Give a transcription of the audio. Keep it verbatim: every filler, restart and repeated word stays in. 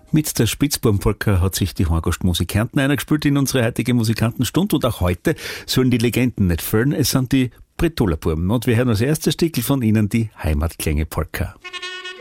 Mit der Spitzbubenpolka hat sich die Horngastmusik Kärnten eingespielt in unsere heutige Musikantenstunde und auch heute sollen die Legenden nicht fehlen, es sind die Bretolabuben und wir hören als erstes Stückel von ihnen die Heimatklänge Polka.